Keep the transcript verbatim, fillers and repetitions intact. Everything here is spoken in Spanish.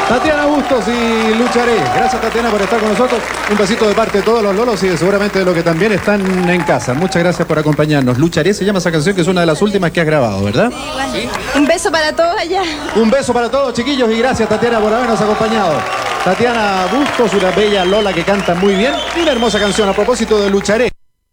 Tatiana Bustos y Lucharé. Gracias, Tatiana, por estar con nosotros. Un besito de parte de todos los lolos y seguramente de los que también están en casa. Muchas gracias por acompañarnos. Lucharé se llama esa canción, que es una de las últimas que has grabado, ¿verdad? ¿Sí? Un beso para todos allá. Un beso para todos, chiquillos, y gracias, Tatiana, por habernos acompañado. Tatiana Bustos, una bella lola que canta muy bien. Y una hermosa canción a propósito de Lucharé.